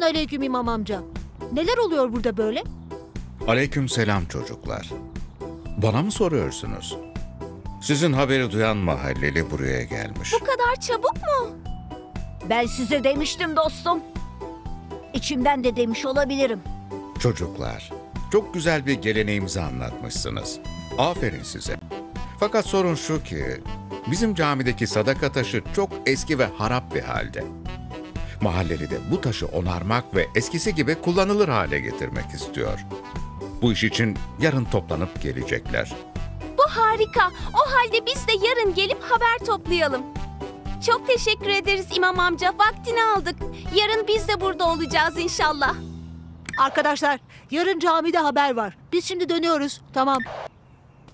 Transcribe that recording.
Selamun aleyküm İmam amca. Neler oluyor burada böyle? Aleykümselam çocuklar. Bana mı soruyorsunuz? Sizin haberi duyan mahalleli buraya gelmiş. Bu kadar çabuk mu? Ben size demiştim dostum. İçimden de demiş olabilirim. Çocuklar, çok güzel bir geleneğimizi anlatmışsınız. Aferin size. Fakat sorun şu ki, bizim camideki sadaka taşı çok eski ve harap bir halde. Mahalleli de bu taşı onarmak ve eskisi gibi kullanılır hale getirmek istiyor. Bu iş için yarın toplanıp gelecekler. Bu harika. O halde biz de yarın gelip haber toplayalım. Çok teşekkür ederiz İmam amca. Vaktini aldık. Yarın biz de burada olacağız inşallah. Arkadaşlar, yarın camide haber var. Biz şimdi dönüyoruz. Tamam.